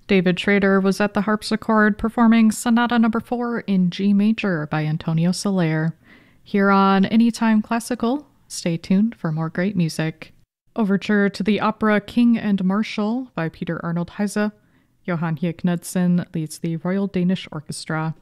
David Schrader was at the harpsichord performing Sonata No. 4 in G major by Antonio Soler. Here on Anytime Classical, stay tuned for more great music. Overture to the opera King and Marshall by Peter Arnold Heise. Johan Hie Knudsen leads the Royal Danish Orchestra.